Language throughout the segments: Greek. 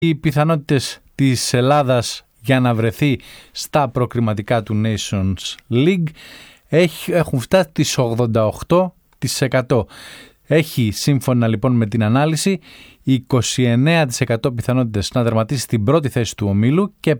Οι πιθανότητες της Ελλάδας για να βρεθεί στα προκριματικά του Nations League έχουν φτάσει τις 88%. Έχει, σύμφωνα λοιπόν με την ανάλυση, 29% πιθανότητες να τερματίσει στην πρώτη θέση του ομίλου και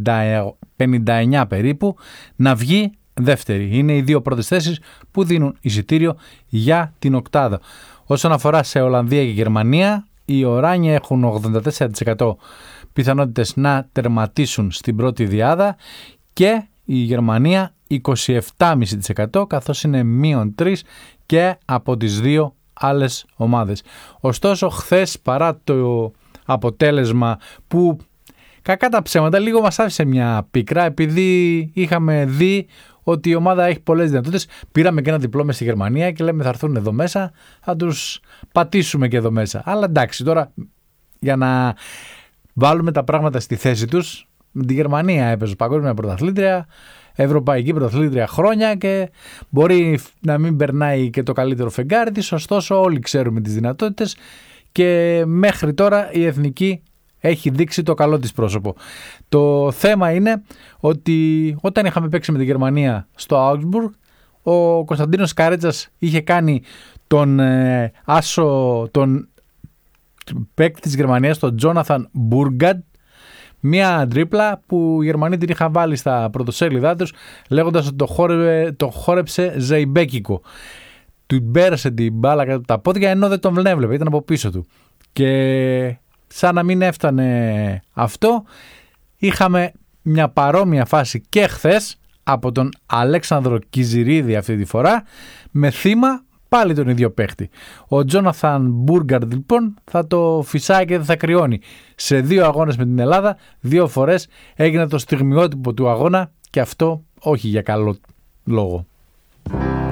59 περίπου να βγει δεύτερη. Είναι οι δύο πρώτες θέσεις που δίνουν εισιτήριο για την οκτάδα. Όσον αφορά σε Ολλανδία και Γερμανία, οι Οράνια έχουν 84% πιθανότητες να τερματίσουν στην πρώτη διάδα και η Γερμανία 27,5%, καθώς είναι -3 και από τις δύο άλλες ομάδες. Ωστόσο, χθες, παρά το αποτέλεσμα που κακά τα ψέματα λίγο μας άφησε μια πίκρα, επειδή είχαμε δει ότι η ομάδα έχει πολλές δυνατότητες, πήραμε και ένα διπλό μες στη Γερμανία και λέμε θα έρθουν εδώ μέσα, θα τους πατήσουμε και εδώ μέσα. Αλλά εντάξει, τώρα για να βάλουμε τα πράγματα στη θέση τους, με τη Γερμανία έπαιζε παγκόσμια πρωταθλήτρια, ευρωπαϊκή πρωταθλήτρια χρόνια και μπορεί να μην περνάει και το καλύτερο φεγγάρι της, ωστόσο όλοι ξέρουμε τις δυνατότητες και μέχρι τώρα η εθνική έχει δείξει το καλό της πρόσωπο. Το θέμα είναι ότι όταν είχαμε παίξει με τη Γερμανία στο Augsburg, ο Κωνσταντίνος Καρέτσας είχε κάνει τον τον παίκτη της Γερμανίας, τον Τζόναθαν Μπούργκαντ, μια τρίπλα που οι Γερμανοί την είχαν βάλει στα πρωτοσέλιδά τους λέγοντας ότι το χόρεψε ζεϊμπέκικο. Του πέρασε την μπάλα κάτω από τα πόδια ενώ δεν τον έβλεπε, ήταν από πίσω του. Και σαν να μην έφτανε αυτό, είχαμε μια παρόμοια φάση και χθες από τον Αλέξανδρο Κιζιρίδη αυτή τη φορά, με θύμα πάλι τον ίδιο παίχτη. Ο Τζόναθαν Μπούργκαρντ λοιπόν θα το φυσάει και δεν θα κρυώνει. Σε 2 αγώνες με την Ελλάδα, 2 φορές έγινε το στιγμιότυπο του αγώνα και αυτό όχι για καλό λόγο.